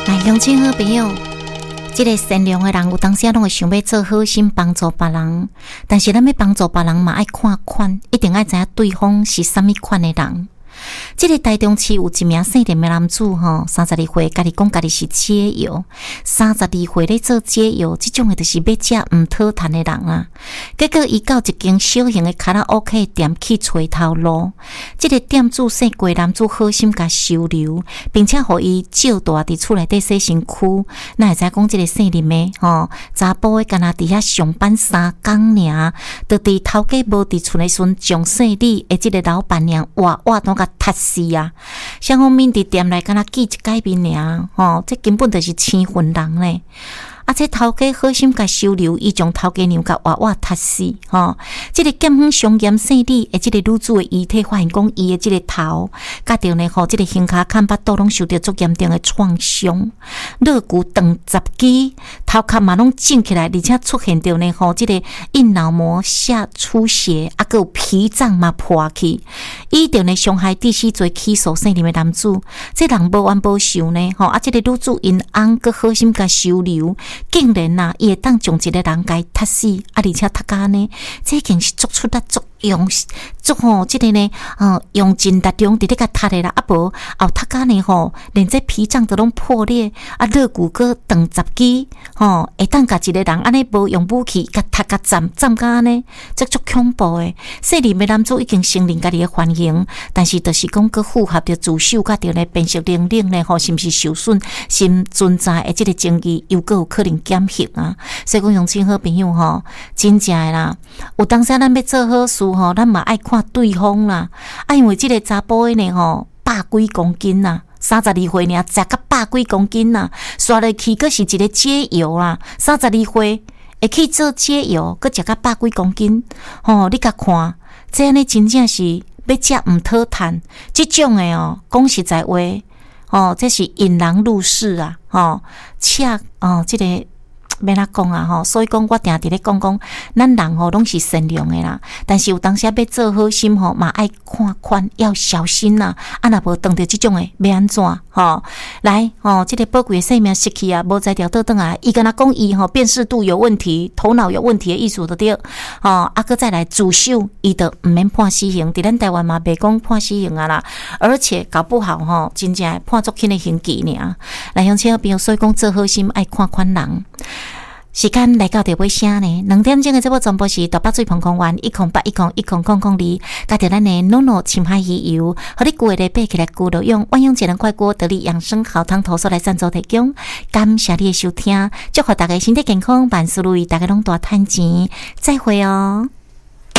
来，乡亲好朋友，这个善良的人有当时拢会想要做好心帮助别人，但是咱要帮助别人嘛，爱看款，一定爱知影对方是什么款的人。这个台中市有一名姓林的男子，32岁，家己讲家己是解药，32岁咧做解药，这种的就是要食唔讨谈的人啊。结果伊到一间小型的卡拉 OK 店去找头路，这个店主姓郭男子好心甲收留，并且互伊照大伫厝内底洗身躯。那会知讲这个姓林的查甫的干那伫遐上班3天尔，就伫头家无伫厝的时阵，将姓李的这个老板娘活拢甲踢死啊！双方面伫店内敢若记一改面尔，这根本就是生分人呢。啊！这头家好心甲收留，伊将头家娘甲活踢死这个检方上验姓李的这个女子的遗体，发现讲伊的这个头，甲着呢这个胸骹、看巴肚拢受到足严重的创伤，肋骨断10支，头壳嘛拢肿起来，而且出现着呢这个硬脑膜下出血，啊，佮有脾脏嘛破去，伊着呢伤害第4罪起诉姓林的男子，这人无冤无仇呢啊！这个女子因翁佮好心甲收留。竟然伊会当将一个人家踢死，而且踢甲呢，这已经是做出足用这个呢，用尽力量伫咧甲踢的啦，啊无后踢甲呢连这脾脏都拢破裂，啊肋骨佮断10支，会当甲一个人安尼无用武器甲踢甲斩甲呢，这足恐怖的。姓林的男子已经承认家己的犯行，但是就是讲佮符合着自首，甲着呢辨识能力呢，是毋是受损心存在的这个争议，又佮有可能减刑啊。所以讲，乡亲好朋友真正的啦，有当时咱要做好事咱嘛爱看对方啦。因为这个查甫的呢100几公斤啦，32岁呢，食到100几公斤啦，刷落去佫是一个解药啦，32岁会去做解药，佫食到100几公斤，你甲看，这样呢真正是要食唔讨谈，这种的讲实在话，这是引人入室啊，这个。要哪讲啊所以讲我定伫咧讲，咱人拢是善良的啦，但是有当时要做好心嘛爱看款，要小心啦。啊，若无当着这种的要安怎来这个宝贵的生命失去啊，无才调倒转啊，伊敢若讲伊辨识度有问题，头脑有问题的意思就对佫再来自首，伊就毋免判死刑。伫咱台湾嘛袂讲判死刑啊啦，而且搞不好真正判足轻的刑期尔。来乡亲好朋友，所以讲做好心爱看款人。时间来到第尾声呢，2点钟的节目全部是大北水澎公园108101002，加着咱的NONO深海鱼油，和你过的背起来咕噜用万用节能快锅得力养生好汤头所来赞助提供，感谢你的收听，祝福大家身体健康，万事如意，大家拢大赚钱，再会哦。